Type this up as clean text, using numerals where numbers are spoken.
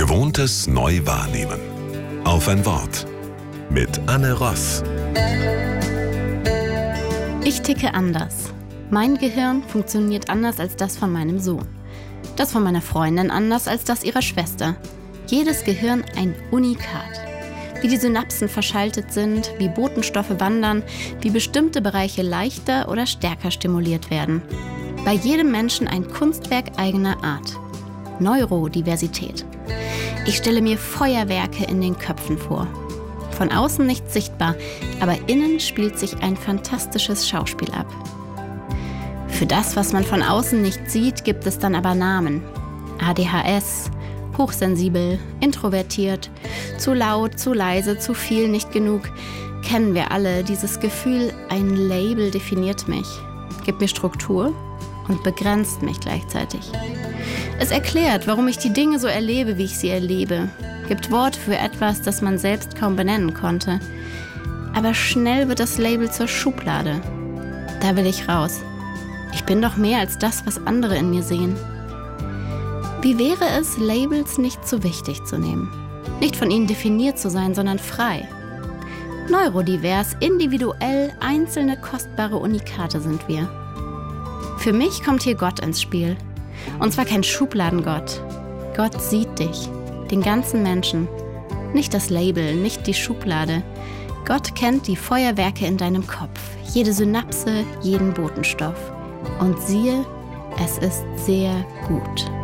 Gewohntes neu wahrnehmen. Auf ein Wort. Mit Anne Ross. Ich ticke anders. Mein Gehirn funktioniert anders als das von meinem Sohn. Das von meiner Freundin anders als das ihrer Schwester. Jedes Gehirn ein Unikat. Wie die Synapsen verschaltet sind, wie Botenstoffe wandern, wie bestimmte Bereiche leichter oder stärker stimuliert werden. Bei jedem Menschen ein Kunstwerk eigener Art. Neurodiversität. Ich stelle mir Feuerwerke in den Köpfen vor. Von außen nicht sichtbar, aber innen spielt sich ein fantastisches Schauspiel ab. Für das, was man von außen nicht sieht, gibt es dann aber Namen. ADHS, hochsensibel, introvertiert, zu laut, zu leise, zu viel, nicht genug. Kennen wir alle dieses Gefühl, ein Label definiert mich, gibt mir Struktur und begrenzt mich gleichzeitig. Es erklärt, warum ich die Dinge so erlebe, wie ich sie erlebe. Gibt Worte für etwas, das man selbst kaum benennen konnte. Aber schnell wird das Label zur Schublade. Da will ich raus. Ich bin doch mehr als das, was andere in mir sehen. Wie wäre es, Labels nicht zu wichtig zu nehmen? Nicht von ihnen definiert zu sein, sondern frei. Neurodivers, individuell, einzelne kostbare Unikate sind wir. Für mich kommt hier Gott ins Spiel. Und zwar kein Schubladengott. Gott sieht dich, den ganzen Menschen. Nicht das Label, nicht die Schublade. Gott kennt die Feuerwerke in deinem Kopf, jede Synapse, jeden Botenstoff. Und siehe, es ist sehr gut.